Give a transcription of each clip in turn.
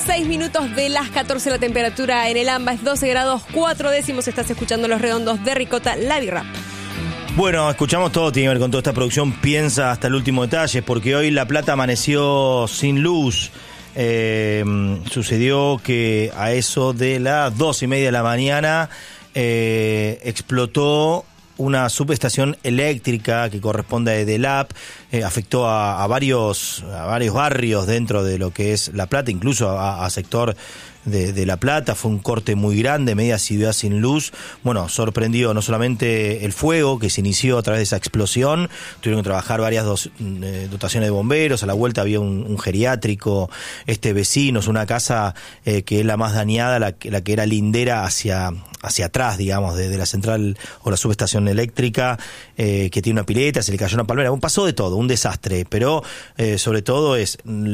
6 minutos de las 14, la temperatura en el AMBA es 12 grados 4 décimos. Estás escuchando Los Redondos de Ricota, la birra. Bueno, escuchamos todo, tiene que ver con toda esta producción. Piensa hasta el último detalle, porque hoy La Plata amaneció sin luz. Sucedió que a eso de las 2:30 de la mañana explotó una subestación eléctrica que corresponde a EDELAP, afectó a varios barrios dentro de lo que es La Plata, incluso a sector de La Plata. Fue un corte muy grande, media ciudad sin luz. Bueno, sorprendió no solamente el fuego que se inició a través de esa explosión, tuvieron que trabajar varias dotaciones de bomberos, a la vuelta había un geriátrico, vecinos, una casa que es la más dañada, la que era lindera hacia atrás, digamos, de la central o la subestación eléctrica, que tiene una pileta, se le cayó una palmera, pasó de todo, un desastre, pero sobre todo es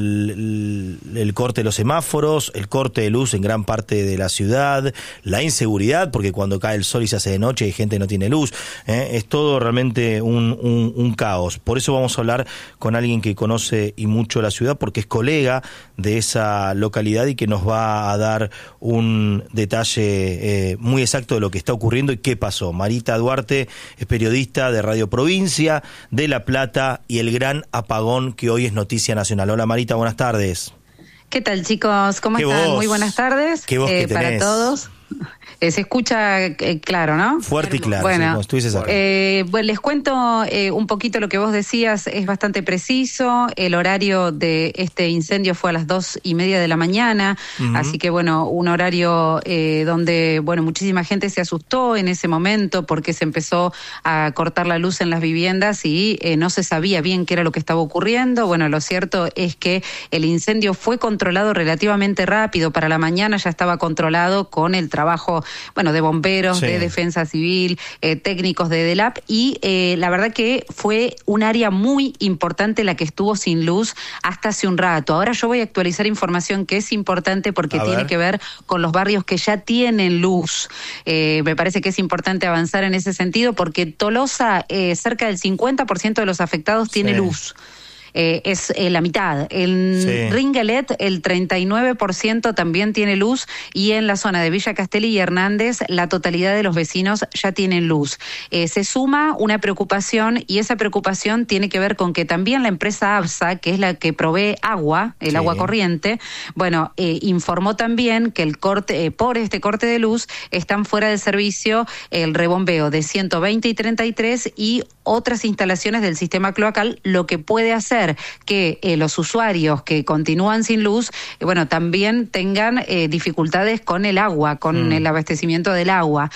el corte de los semáforos, el corte de luz en gran parte de la ciudad, la inseguridad, porque cuando cae el sol y se hace de noche y gente no tiene luz, es todo realmente un caos. Por eso vamos a hablar con alguien que conoce y mucho la ciudad, porque es colega de esa localidad y que nos va a dar un detalle muy exacto de lo que está ocurriendo y qué pasó. Marita Duarte es periodista de Radio Provincia de La Plata y el gran apagón que hoy es noticia nacional. Hola Marita, buenas tardes. ¿Qué tal, chicos? ¿Cómo están? Muy buenas tardes. ¿Qué voz que para tenés? Todos. Se escucha claro, ¿no? Fuerte y claro, bueno, sí, como estuvieses acá. Bueno, les cuento un poquito lo que vos decías, es bastante preciso. El horario de este incendio fue a las 2:30 de la mañana, así que bueno, un horario donde, bueno, muchísima gente se asustó en ese momento porque se empezó a cortar la luz en las viviendas y no se sabía bien qué era lo que estaba ocurriendo. Bueno, lo cierto es que el incendio fue controlado relativamente rápido. Para la mañana ya estaba controlado con el trabajo, bueno, de bomberos, sí, de defensa civil, técnicos de EDELAP, y la verdad que fue un área muy importante la que estuvo sin luz hasta hace un rato. Ahora yo voy a actualizar información que es importante porque tiene que ver con los barrios que ya tienen luz. Me parece que es importante avanzar en ese sentido porque Tolosa, cerca del 50% de los afectados tiene luz. Es la mitad. En Ringelet el 39% también tiene luz y en la zona de Villa Castelli y Hernández la totalidad de los vecinos ya tienen luz. Se suma una preocupación y esa preocupación tiene que ver con que también la empresa ABSA, que es la que provee agua, el agua corriente, bueno, informó también que el corte, por este corte de luz están fuera de servicio el rebombeo de 120 y 33 y otras instalaciones del sistema cloacal, lo que puede hacer que los usuarios que continúan sin luz, bueno, también tengan dificultades con el agua, con el abastecimiento del agua.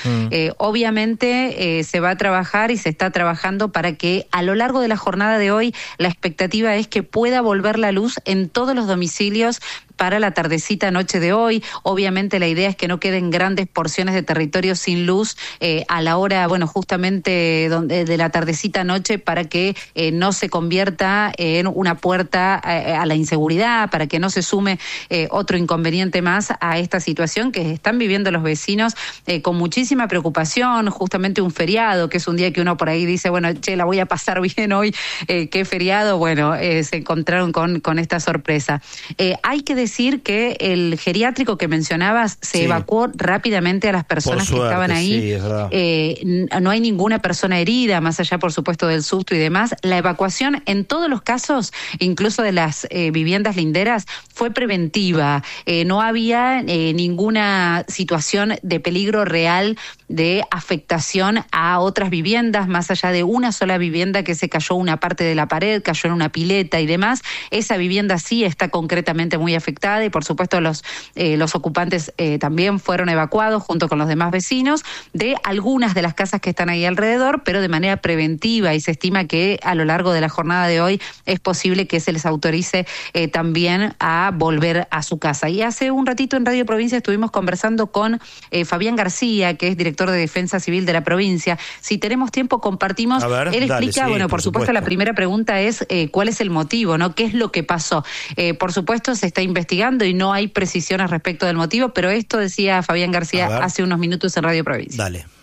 Obviamente se va a trabajar y se está trabajando para que a lo largo de la jornada de hoy la expectativa es que pueda volver la luz en todos los domicilios para la tardecita noche de hoy. Obviamente la idea es que no queden grandes porciones de territorio sin luz a la hora, bueno, justamente de la tardecita noche, para que no se convierta en una puerta a la inseguridad, para que no se sume otro inconveniente más a esta situación que están viviendo los vecinos con muchísima preocupación. Justamente un feriado, que es un día que uno por ahí dice, bueno, che, la voy a pasar bien hoy, qué feriado. Bueno, se encontraron con esta sorpresa. Hay que decir que el geriátrico que mencionabas se evacuó rápidamente a las personas que estaban ahí. No hay ninguna persona herida, más allá, por supuesto, del susto y demás. La evacuación, en todos los casos, incluso de las viviendas linderas, fue preventiva. No había ninguna situación de peligro real de afectación a otras viviendas, más allá de una sola vivienda que se cayó una parte de la pared, cayó en una pileta y demás. Esa vivienda sí está concretamente muy afectada y por supuesto los ocupantes también fueron evacuados junto con los demás vecinos de algunas de las casas que están ahí alrededor, pero de manera preventiva, y se estima que a lo largo de la jornada de hoy es posible que se les autorice también a volver a su casa. Y hace un ratito en Radio Provincia estuvimos conversando con Fabián García, que es director de Defensa Civil de la provincia. Si tenemos tiempo, compartimos. Él explica, bueno, por supuesto, la primera pregunta es ¿cuál es el motivo, no? ¿Qué es lo que pasó? Por supuesto, se está investigando y no hay precisiones respecto del motivo, pero esto decía Fabián García hace unos minutos en Radio Provincia. Dale.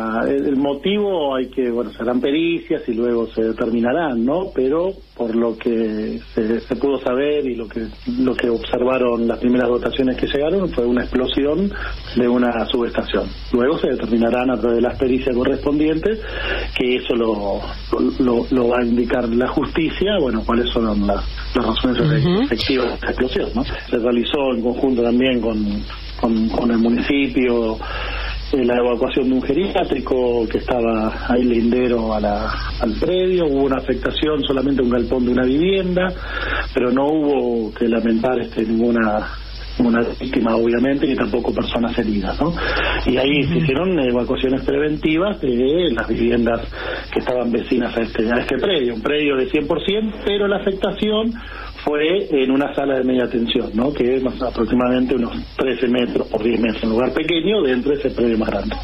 El motivo serán pericias y luego se determinarán, ¿no? Pero por lo que se pudo saber y lo que observaron las primeras dotaciones que llegaron fue una explosión de una subestación. Luego se determinarán a través de las pericias correspondientes, que eso lo va a indicar la justicia, cuáles son las razones efectivas de esta explosión, ¿no? Se realizó en conjunto también con el municipio la evacuación de un geriátrico que estaba ahí lindero al predio. Hubo una afectación solamente a un galpón de una vivienda, pero no hubo que lamentar ninguna víctima, obviamente, ni tampoco personas heridas, ¿no? Y ahí se hicieron evacuaciones preventivas de las viviendas que estaban vecinas a este predio, un predio de 100%, pero la afectación fue en una sala de media tensión, ¿no? Que es aproximadamente unos 13 metros por 10 metros, un lugar pequeño dentro de ese predio más grande.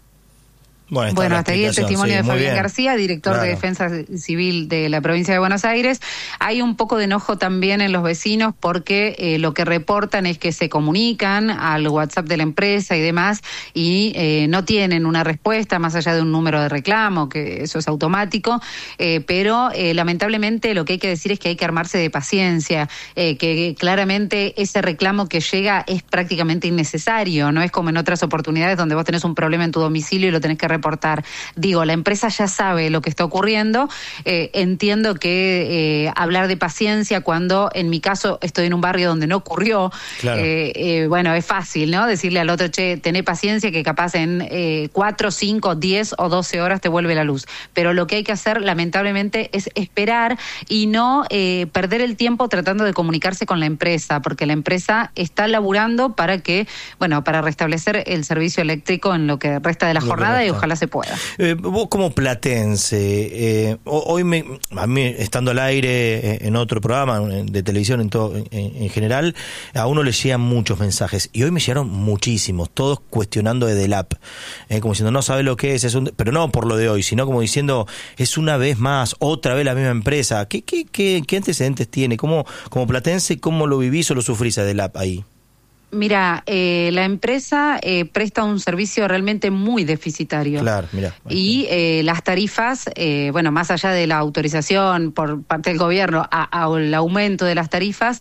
Bueno, hasta ahí el testimonio de Fabián García, director de Defensa Civil de la provincia de Buenos Aires. Hay un poco de enojo también en los vecinos porque lo que reportan es que se comunican al WhatsApp de la empresa y demás y no tienen una respuesta más allá de un número de reclamo, que eso es automático, pero lamentablemente lo que hay que decir es que hay que armarse de paciencia, que claramente ese reclamo que llega es prácticamente innecesario, no es como en otras oportunidades donde vos tenés un problema en tu domicilio y lo tenés que reportar. Digo, la empresa ya sabe lo que está ocurriendo. Entiendo que hablar de paciencia cuando, en mi caso, estoy en un barrio donde no ocurrió, claro. Es fácil, ¿no? Decirle al otro, tené paciencia que capaz en 4, 5, 10 o 12 horas te vuelve la luz. Pero lo que hay que hacer, lamentablemente, es esperar y no perder el tiempo tratando de comunicarse con la empresa, porque la empresa está laburando para para restablecer el servicio eléctrico en lo que resta de la jornada y ojalá se pueda. Vos como platense, hoy a mí estando al aire en otro programa de televisión en general, a uno le llegan muchos mensajes y hoy me llegaron muchísimos, todos cuestionando de Delap, como diciendo no sabe lo que es pero no por lo de hoy, sino como diciendo es una vez más, otra vez la misma empresa. ¿Qué antecedentes tiene? Como platense, ¿cómo lo vivís o lo sufrís a Delap ahí? Mira, la empresa presta un servicio realmente muy deficitario. Claro, mira. Y las tarifas, más allá de la autorización por parte del gobierno al aumento de las tarifas,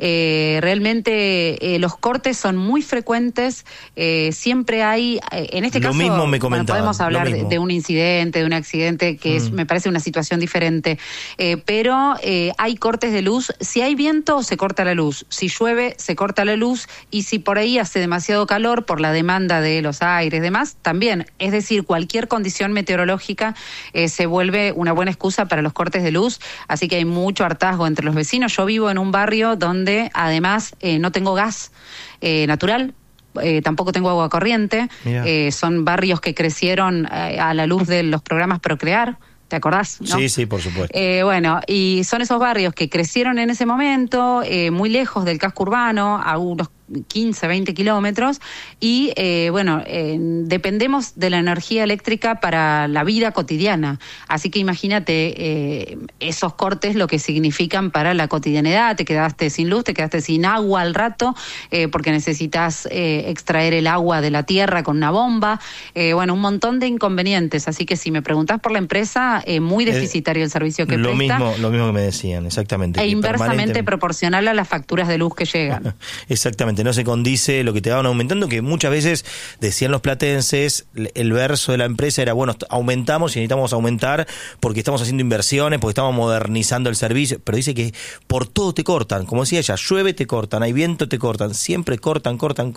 realmente los cortes son muy frecuentes. Siempre hay, en este caso, mismo me comentaban, podemos hablar de un incidente, de un accidente, que me parece una situación diferente. Pero hay cortes de luz. Si hay viento, se corta la luz. Si llueve, se corta la luz. Y si por ahí hace demasiado calor por la demanda de los aires y demás, también. Es decir, cualquier condición meteorológica se vuelve una buena excusa para los cortes de luz, así que hay mucho hartazgo entre los vecinos. Yo vivo en un barrio donde además no tengo gas natural. Tampoco tengo agua corriente. Son barrios que crecieron a la luz de los programas Procrear. ¿Te acordás? ¿No? Sí, por supuesto. Y son esos barrios que crecieron en ese momento, muy lejos del casco urbano, a unos 15, 20 kilómetros, y dependemos de la energía eléctrica para la vida cotidiana. Así que imagínate esos cortes lo que significan para la cotidianidad. Te quedaste sin luz, te quedaste sin agua al rato, porque necesitas extraer el agua de la tierra con una bomba. Un montón de inconvenientes. Así que si me preguntás por la empresa, muy deficitario el servicio que presta. Lo mismo que me decían, exactamente. E inversamente proporcional a las facturas de luz que llegan. Exactamente. No se condice lo que te van aumentando, que muchas veces decían los platenses, el verso de la empresa era, aumentamos y necesitamos aumentar porque estamos haciendo inversiones, porque estamos modernizando el servicio, pero dice que por todo te cortan, como decía ella, llueve te cortan, hay viento te cortan, siempre cortan,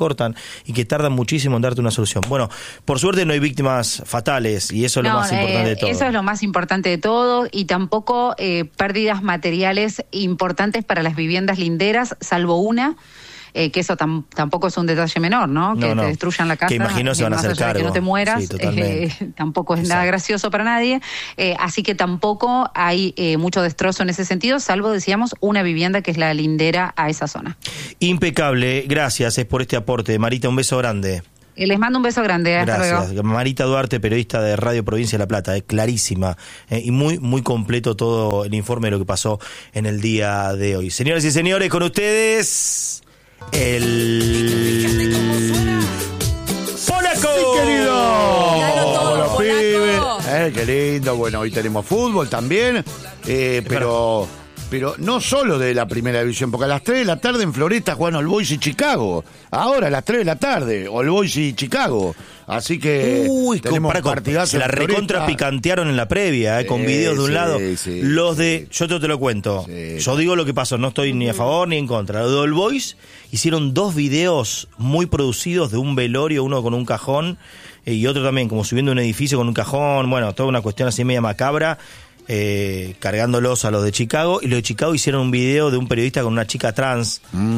y que tardan muchísimo en darte una solución. Bueno, por suerte no hay víctimas fatales y eso es lo más importante de todo. Eso es lo más importante de todo y tampoco pérdidas materiales importantes para las viviendas linderas, salvo una. Que eso tampoco es un detalle menor, ¿no? Que te destruyan la casa. Que imagino se van a hacer cargo. Que no te mueras, tampoco es nada gracioso para nadie. Así que tampoco hay mucho destrozo en ese sentido, salvo, decíamos, una vivienda que es la lindera a esa zona. Impecable, gracias por este aporte. Marita, un beso grande. Les mando un beso grande, hasta Gracias. luego. Marita Duarte, periodista de Radio Provincia de La Plata, clarísima y muy, muy completo todo el informe de lo que pasó en el día de hoy. Señoras y señores, con ustedes... El polaco. Sí, querido. Qué lindo. Bueno, hoy tenemos fútbol también, pero no solo de la primera división, porque a las 3 de la tarde en Floresta juegan All Boys y Chicago. Ahora a las 3 de la tarde, All Boys y Chicago. Así que tenemos partidazos. Se la recontra picantearon en la previa, con videos de un lado. Los de, yo te lo cuento, yo digo lo que pasó, no estoy ni a favor ni en contra. Los de All Boys hicieron 2 videos muy producidos de un velorio, uno con un cajón y otro también como subiendo un edificio con un cajón, bueno, toda una cuestión así media macabra. Cargándolos a los de Chicago, y los de Chicago hicieron un video de un periodista con una chica trans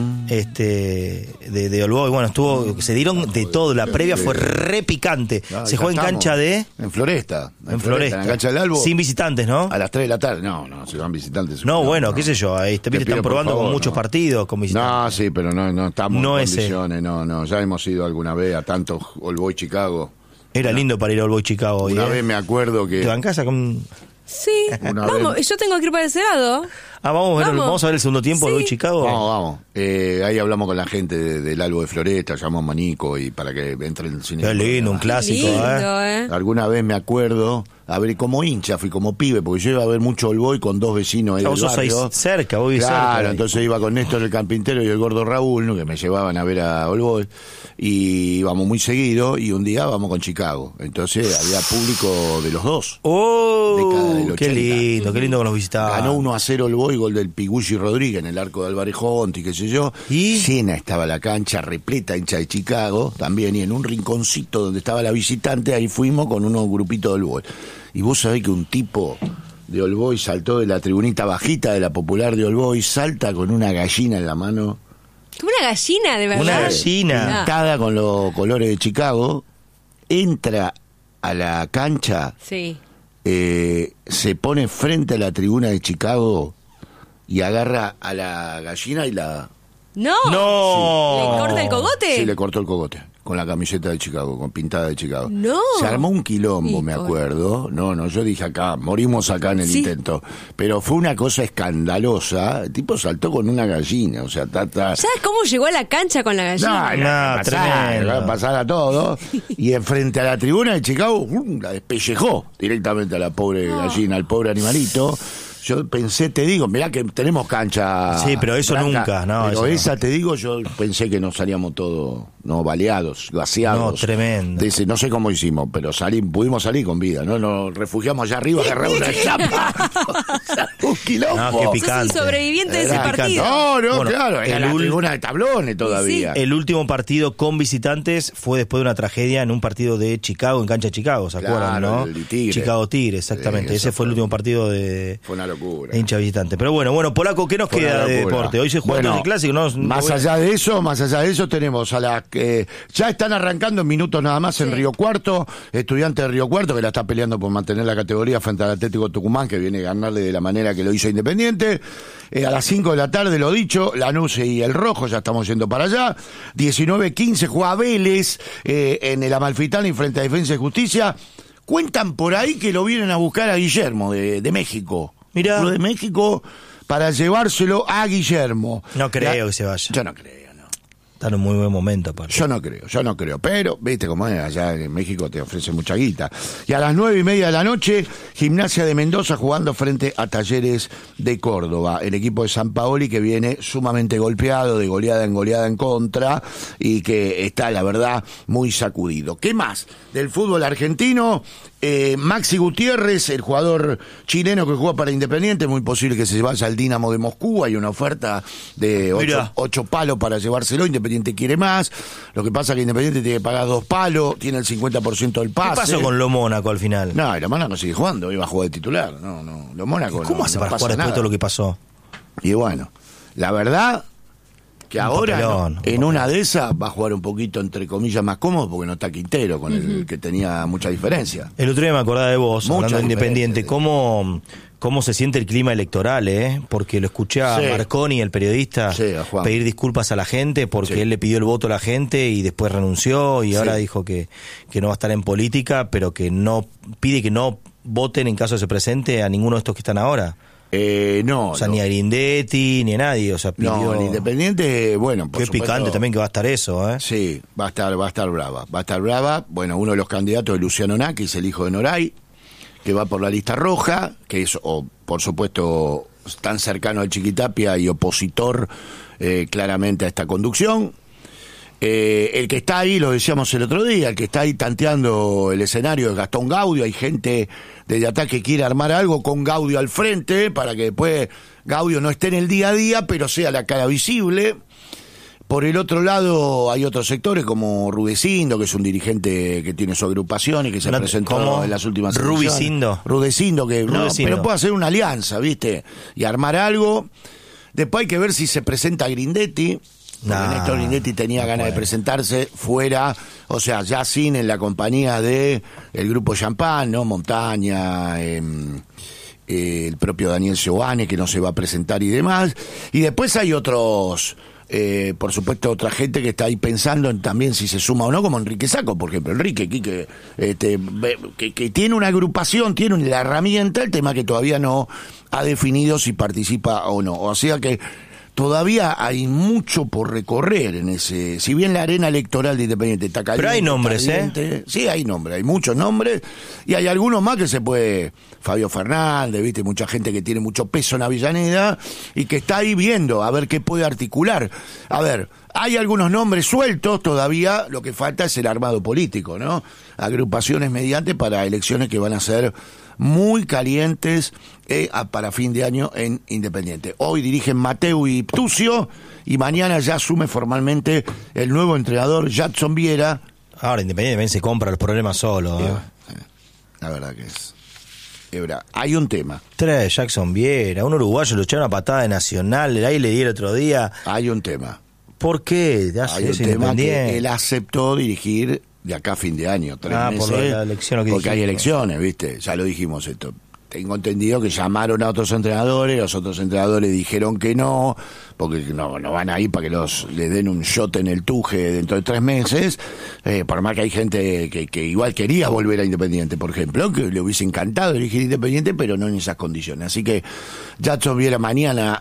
de All Boys. Bueno, se dieron de todo, la previa fue re picante. Se juega en cancha de... En Floresta. En la cancha del Albo. Sin visitantes, ¿no? A las 3 de la tarde, no, se van visitantes. No, bueno, qué sé yo, ahí están probando favor, con muchos partidos, con visitantes. No, sí, pero no estamos en condiciones, no, ya hemos ido alguna vez a tantos All Boys Chicago. Era lindo para ir a All Boys Chicago. Una vez me acuerdo que... ¿Te van casa con...? Sí, vamos, yo tengo que ir para ese lado. Vamos a ver el segundo tiempo de hoy Chicago. Vamos. Ahí hablamos con la gente del Albo de Floresta, llamamos a Manico y para que entre en el cine. Qué lindo, un clásico. Alguna vez me acuerdo, a ver, como hincha, fui como pibe, porque yo iba a ver mucho All Boy con 2 vecinos ahí del barrio. Cerca, voy cerca. Claro, entonces iba con Néstor el Carpintero y el gordo Raúl, ¿no? Que me llevaban a ver a All Boy, y íbamos muy seguido, y un día vamos con Chicago. Entonces había público de los dos. Qué lindo con los visitantes. Ganó 1-0 All Boy, gol del Pigulli Rodríguez en el arco de Álvarez Jonti, qué sé yo. ¿Y? Llena estaba la cancha, repleta hincha de Chicago también, y en un rinconcito donde estaba la visitante, ahí fuimos con unos grupitos de All Boy. Y vos sabés que un tipo de All Boy saltó de la tribunita bajita de la popular de All Boy, salta con una gallina en la mano. ¿Una gallina, de verdad? Una gallina. Pintada con los colores de Chicago, entra a la cancha, se pone frente a la tribuna de Chicago y agarra a la gallina y la... ¡No! ¿Le corta el cogote? Sí, le cortó el cogote. Con la camiseta de Chicago, con pintada de Chicago. No. Se armó un quilombo, me acuerdo. No, yo dije morimos acá en el intento. Pero fue una cosa escandalosa. El tipo saltó con una gallina, o sea, ¿Sabes cómo llegó a la cancha con la gallina? No, pasara todo. Y enfrente a la tribuna de Chicago, la despellejó directamente a la pobre gallina, al pobre animalito. Yo pensé, te digo, mirá que tenemos cancha. Sí, pero eso blanca, nunca, no. Pero esa no. Te digo, yo pensé que nos salíamos todos, baleados, gaseados. No, tremendo. No sé cómo hicimos, pero pudimos salir con vida, ¿no? Nos refugiamos allá arriba, agarramos una chapa. Un quilombo. No, qué picante. Sos el sobreviviente de ese partido. Bueno, claro, era la tribuna de tablones todavía. Sí. El último partido con visitantes fue después de una tragedia en un partido de Chicago, en cancha de Chicago, ¿se acuerdan, no? Chicago Tigre, exactamente. Ese fue el último partido de... Fue una locura. Hincha visitante. Pero bueno, Polaco, ¿qué nos queda de deporte? Hoy se juega el clásico, ¿no? Más allá de eso tenemos a las que ya están arrancando en minutos nada más en Río Cuarto, Estudiantes de Río Cuarto, que la está peleando por mantener la categoría frente al Atlético Tucumán, que viene a ganarle de la manera que lo hizo Independiente. A las 5 de la tarde, lo dicho, Lanús y el Rojo, ya estamos yendo para allá. 19:15 juega Vélez en el Amalfitani frente a Defensa y Justicia. Cuentan por ahí que lo vienen a buscar a Guillermo de México. Mirá. De México para llevárselo a Guillermo. No creo que se vaya. Yo no creo, no. Está en un muy buen momento, aparte. Yo no creo. Pero, viste cómo es, allá en México te ofrece mucha guita. Y a las 9:30 de la noche, Gimnasia de Mendoza jugando frente a Talleres de Córdoba. El equipo de San Paoli que viene sumamente golpeado, de goleada en contra, y que está, la verdad, muy sacudido. ¿Qué más? Del fútbol argentino... Maxi Gutiérrez, el jugador chileno que juega para Independiente, muy posible que se vaya al Dinamo de Moscú. Hay una oferta de 8 palos para llevárselo. Independiente quiere más. Lo que pasa es que Independiente tiene que pagar 2 palos, tiene el 50% del pase. ¿Qué pasó con lo Mónaco al final? No, lo Mónaco sigue jugando, iba a jugar de titular. No, lo Mónaco. ¿Cómo hace para jugar después de todo lo que pasó? Y bueno, la verdad... que ahora en una de esas va a jugar un poquito entre comillas más cómodo porque no está Quintero con el que tenía mucha diferencia. El otro día me acordaba de vos, hablando de Independiente, cómo se siente el clima electoral, porque lo escuché a Marconi, el periodista, pedir disculpas a la gente porque él le pidió el voto a la gente y después renunció y ahora dijo que no va a estar en política, pero que no pide que no voten en caso de se presente a ninguno de estos que están ahora. No. O sea, ni a Grindetti, ni a nadie. O sea, pidió... No, el Independiente, bueno, por qué supuesto, picante también que va a estar eso, Sí, va a estar brava. Bueno, uno de los candidatos es Luciano Nakis, el hijo de Noray, que va por la lista roja, que es, por supuesto, tan cercano al Chiquitapia y opositor claramente a esta conducción. El que está ahí, lo decíamos el otro día, el que está ahí tanteando el escenario es Gastón Gaudio. Hay gente de Yatá que quiere armar algo con Gaudio al frente para que después Gaudio no esté en el día a día, pero sea la cara visible. Por el otro lado hay otros sectores como Rudecindo, que es un dirigente que tiene su agrupación y que se presentó en las últimas elecciones. Rudecindo, pero puede hacer una alianza, ¿viste? Y armar algo. Después hay que ver si se presenta Grindetti. Porque Néstor Grindetti tenía ganas de presentarse fuera, o sea, ya sin en la compañía de el grupo Champagne, ¿no? Montaña, el propio Daniel Seoane, que no se va a presentar y demás. Y después hay otros, por supuesto, otra gente que está ahí pensando en también si se suma o no, como Enrique Sacco, por ejemplo. Enrique, que tiene una agrupación, tiene la herramienta, el tema que todavía no ha definido si participa o no. O sea que todavía hay mucho por recorrer en ese. Si bien la arena electoral de Independiente está caliente. Pero hay nombres, Sí, hay nombres, hay muchos nombres. Y hay algunos más que se puede. Fabio Fernández, viste, mucha gente que tiene mucho peso en Avellaneda y que está ahí viendo a ver qué puede articular. A ver, hay algunos nombres sueltos todavía, lo que falta es el armado político, ¿no? Agrupaciones mediante para elecciones que van a ser muy calientes para fin de año en Independiente. Hoy dirigen Mateu y Ptucio y mañana ya asume formalmente el nuevo entrenador Jackson Viera. Ahora Independiente se compra los problemas solo. La verdad que es. Hay un tema. Trae Jackson Viera, un uruguayo lo echaron a patada de Nacional, ahí le di el otro día. Hay un tema. ¿Por qué? Hay un tema que él aceptó dirigir de acá a fin de año, 3 meses, por la elección, porque hay elecciones, ¿viste? Ya lo dijimos esto. Tengo entendido que llamaron a otros entrenadores, los otros entrenadores dijeron que no, porque no van a ir para que les den un shot en el tuje dentro de 3 meses, por más que hay gente que igual quería volver a Independiente, por ejemplo, que le hubiese encantado dirigir Independiente, pero no en esas condiciones. Así que Jackson Viera mañana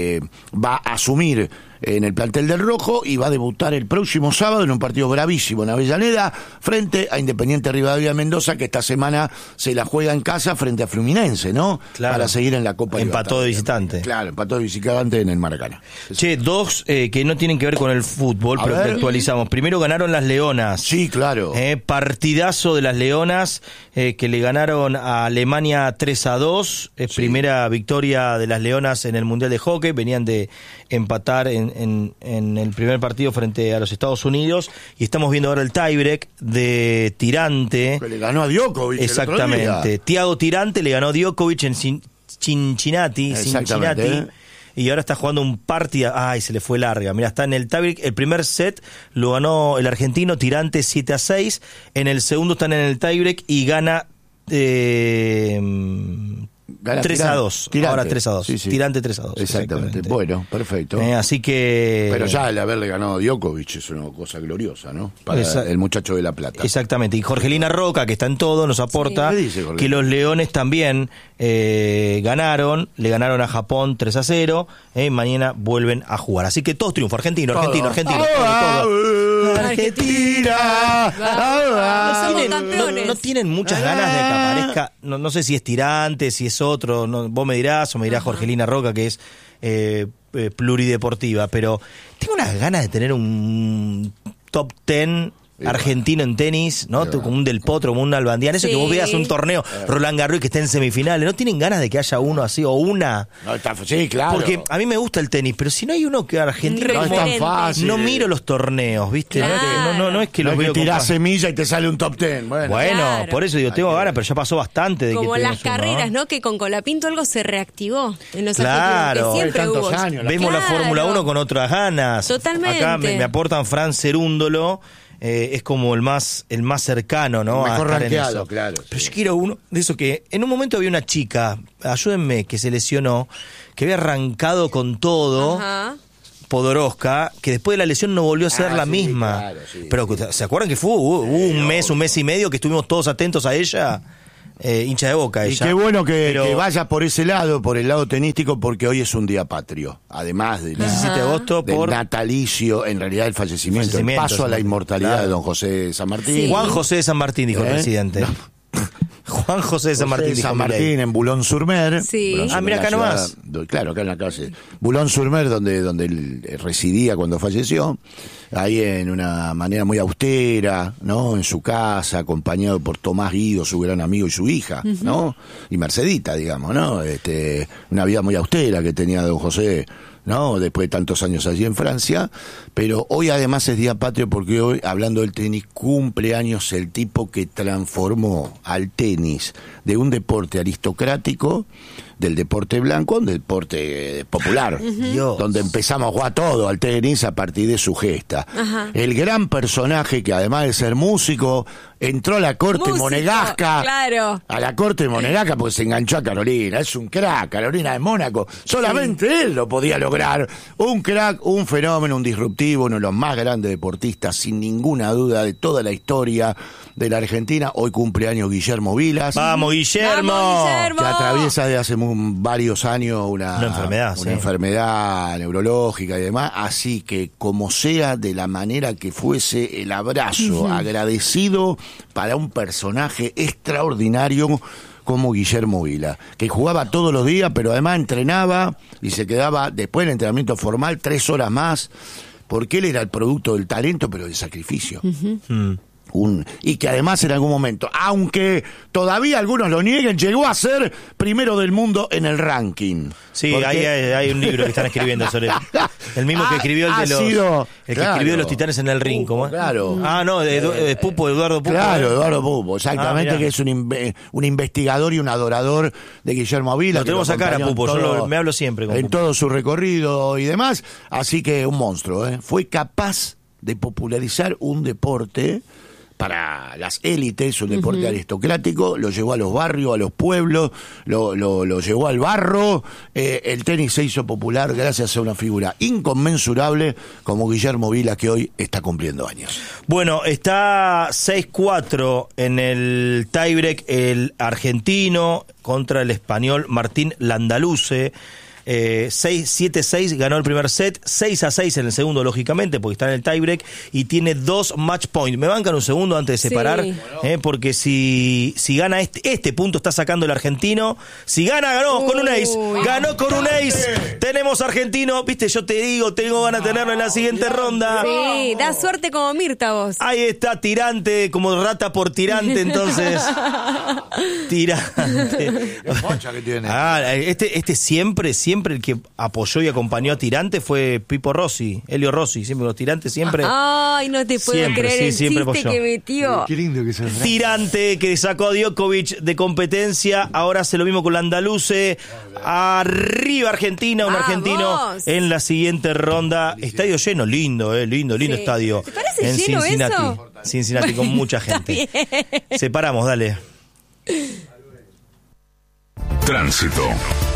va a asumir en el plantel del Rojo y va a debutar el próximo sábado en un partido bravísimo en Avellaneda frente a Independiente Rivadavia Mendoza, que esta semana se la juega en casa frente a Fluminense, ¿no? Claro. Para seguir en la Copa Empató de visitante. Claro, empató de visitante en el Maracaná. Che, dos que no tienen que ver con el fútbol, pero que actualizamos. Primero ganaron las Leonas. Sí, claro. Partidazo de las Leonas, que le ganaron a Alemania 3-2. Sí. Primera victoria de las Leonas en el Mundial de Hockey. Venían de empatar en el primer partido frente a los Estados Unidos. Y estamos viendo ahora el tiebreak de Tirante. Que le ganó a Djokovic. Exactamente. Thiago Tirante le ganó a Djokovic en Cincinnati. Y ahora está jugando un partido. Ay, se le fue larga. Mira, está en el tiebreak. El primer set lo ganó el argentino Tirante 7-6. En el segundo están en el tiebreak y gana 3-2. Tirante. Ahora 3-2. Sí. Tirante 3-2. Exactamente. Bueno, perfecto. Así que. Pero ya el haberle ganado a Djokovic es una cosa gloriosa, ¿no? Para el muchacho de La Plata. Exactamente. Y Jorgelina Roca, que está en todo, nos aporta que los Leones también ganaron. Le ganaron a Japón 3-0. Mañana vuelven a jugar. Así que todos triunfos. Argentino. Argentina. No tienen muchas ganas de que aparezca. No sé si es Tirante, si es otro. Vos me dirás, o me dirá Jorgelina Roca, que es plurideportiva. Pero tengo unas ganas de tener un top 10 argentino en tenis, ¿no? Como un Del Potro, como un Albandián, eso que vos veas un torneo, Roland Garros, que esté en semifinales. ¿No tienen ganas de que haya uno así o una? Sí, claro. Porque a mí me gusta el tenis, pero si no hay uno que argentino, no es tan fácil. No miro los torneos, ¿viste? Claro. No es que los veo. Tirás semilla y te sale un top 10. Bueno, Claro. Por eso digo, tengo ganas, pero ya pasó bastante de como que las carreras, ¿no? Que con Colapinto algo se reactivó en los Claro. argentinos, que siempre Tantos hubo. años, Vemos la Fórmula 1 con otras ganas. Totalmente. Acá me aportan Fran Cerúndolo, es como el más cercano, ¿no? Mejor a estar rankeado, en eso. claro. Pero yo quiero uno de eso que en un momento había una chica, ayúdenme, que se lesionó, que había arrancado con todo. Ajá. Podoroska, que después de la lesión no volvió a ser la misma. Claro, pero ¿se acuerdan que hubo un mes y medio que estuvimos todos atentos a ella? Hincha de Boca ella. Y qué bueno que vaya por ese lado, por el lado tenístico, porque hoy es un día patrio. Además del 17 de agosto del por natalicio, en realidad el fallecimiento, el paso a la inmortalidad de don José de San Martín. Juan José de San Martín, dijo el presidente. Juan José de San Martín. San Martín, en Boulogne-sur-Mer. Sí. Mira acá nomás. Claro, acá en la calle. Boulogne-sur-Mer, donde él residía cuando falleció. Ahí en una manera muy austera, ¿no? En su casa, acompañado por Tomás Guido, su gran amigo, y su hija, ¿no? Y Mercedita, digamos, ¿no? Una vida muy austera que tenía don José, ¿no? Después de tantos años allí en Francia. Pero hoy además es Día Patrio porque hoy, hablando del tenis, cumple años el tipo que transformó al tenis de un deporte aristocrático, del deporte blanco, un deporte popular, donde empezamos a jugar todo al tenis a partir de su gesta. El gran personaje que además de ser músico, entró a la corte monegasca, claro. A la corte monegasca porque se enganchó a Carolina, es un crack, Carolina de Mónaco, solamente él lo podía lograr, un crack, un fenómeno, un disruptivo, uno de los más grandes deportistas, sin ninguna duda, de toda la historia de la Argentina. Hoy cumpleaños Guillermo Vilas. ¡Vamos, Guillermo! ¡Vamos, Guillermo! Que atraviesa de hace varios años una enfermedad neurológica y demás, así que como sea, de la manera que fuese, el abrazo agradecido para un personaje extraordinario como Guillermo Vila, que jugaba todos los días, pero además entrenaba y se quedaba después del entrenamiento formal 3 horas más, porque él era el producto del talento, pero del sacrificio. Y que además en algún momento, aunque todavía algunos lo nieguen, llegó a ser primero del mundo en el ranking. Sí, hay un libro que están escribiendo sobre él. El mismo que escribió escribió de los Titanes en el Ring. ¿Cómo? Claro. De Pupo, Eduardo Pupo. Claro, Eduardo Pupo, exactamente, que es un investigador y un adorador de Guillermo Vila. Lo tenemos acá a Pupo, me hablo siempre con en Pupo. todo su recorrido y demás, así que un monstruo, fue capaz de popularizar un deporte para las élites, un deporte aristocrático, lo llevó a los barrios, a los pueblos, lo llevó al barro. El tenis se hizo popular gracias a una figura inconmensurable como Guillermo Vila, que hoy está cumpliendo años. Bueno, está 6-4 en el tiebreak el argentino contra el español Martín Landaluce. 7-6 ganó el primer set, 6-6 en el segundo, lógicamente, porque está en el tiebreak y tiene 2 match points. Me bancan un segundo antes de separar, porque si gana este punto está sacando el argentino. Si ganó con un ace. Ganó con un ace. Tenemos argentino. Viste, yo te digo, tengo ganas de tenerlo en la siguiente ronda. Sí, da suerte como Mirta vos. Ahí está, tirante, como rata por tirante, entonces. Tirante. Qué mocha que tiene. Este siempre el que apoyó y acompañó a Tirante fue Pipo Rossi, Elio Rossi, siempre los Tirantes, siempre. Ay, no te puedo creer el chiste apoyó. que metió. Qué lindo que son. Tirante que sacó a Djokovic de competencia, ahora hace lo mismo con Landaluce. Arriba Argentina, un argentino en la siguiente ronda. Estadio lleno, lindo estadio. ¿Te parece en lleno Cincinnati. eso? Cincinnati con mucha gente. Separamos, dale. Tránsito.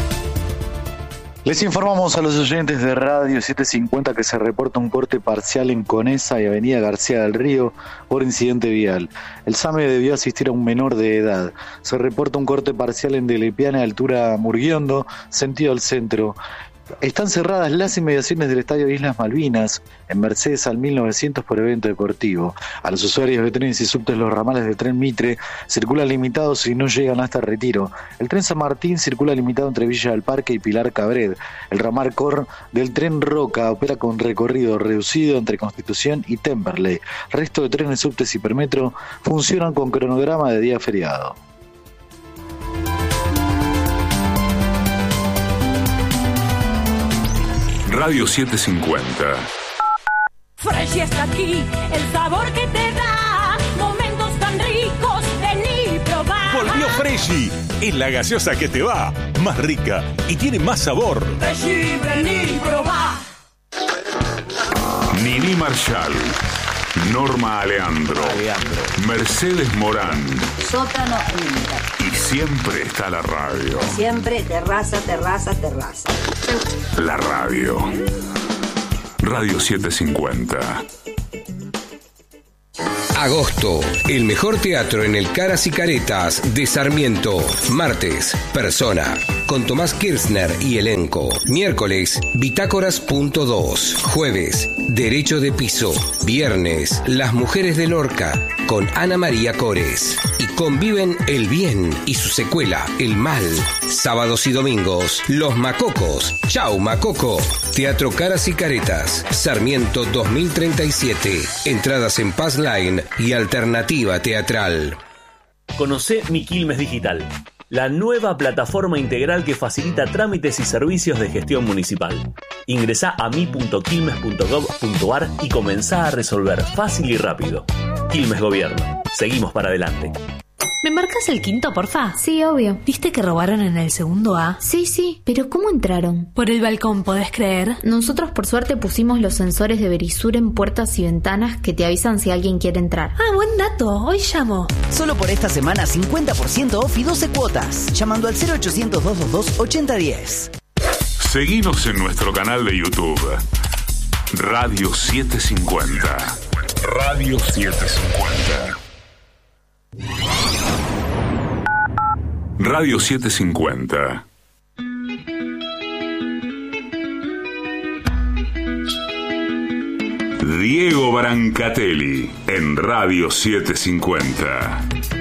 Les informamos a los oyentes de Radio 750 que se reporta un corte parcial en Conesa y Avenida García del Río por incidente vial. El SAME debió asistir a un menor de edad. Se reporta un corte parcial en Delepiane, altura Murguiondo, sentido al centro. Están cerradas las inmediaciones del Estadio Islas Malvinas, en Mercedes al 1900 por evento deportivo. A los usuarios de trenes y subtes los ramales del tren Mitre circulan limitados y no llegan hasta Retiro. El tren San Martín circula limitado entre Villa del Parque y Pilar Cabred. El ramal Cor del tren Roca opera con recorrido reducido entre Constitución y Temperley. Resto de trenes, subtes y Permetro funcionan con cronograma de día feriado. Radio 750. Fresh está aquí, el sabor que te da momentos tan ricos, vení y probá. Volvió Freshy, es la gaseosa que te va, más rica y tiene más sabor. Freshy, vení y probá. Nini Marshall, Norma Aleandro, Mercedes Morán. Sótano Inter. Y siempre está la radio. Siempre terraza. La radio. Radio 750. Agosto, el mejor teatro en el Caras y Caretas de Sarmiento. Martes, Persona, con Tomás Kirchner y elenco. Miércoles, Bitácoras.2. Jueves, Derecho de Piso. Viernes, Las Mujeres de Lorca. con Ana María Cores. Y conviven el bien y su secuela, el mal. Sábados y domingos, Los Macocos. Chau, Macoco. Teatro Caras y Caretas, Sarmiento 2037. Entradas en Pass Line y Alternativa Teatral. Conocé Mi Quilmes Digital, la nueva plataforma integral que facilita trámites y servicios de gestión municipal. Ingresá a mi.quilmes.gov.ar y comenzá a resolver fácil y rápido. Quilmes Gobierno. Seguimos para adelante. ¿Me marcas el quinto, porfa? Sí, obvio. ¿Viste que robaron en el segundo A? Sí, pero ¿cómo entraron? Por el balcón, ¿podés creer? Nosotros por suerte pusimos los sensores de Verisur en puertas y ventanas que te avisan si alguien quiere entrar. Ah, buen dato. Hoy llamo. Solo por esta semana 50% off y 12 cuotas. Llamando al 0800-222-8010. Seguinos en nuestro canal de YouTube. Radio 750. Radio 750. Radio 750. Diego Brancatelli en Radio 750.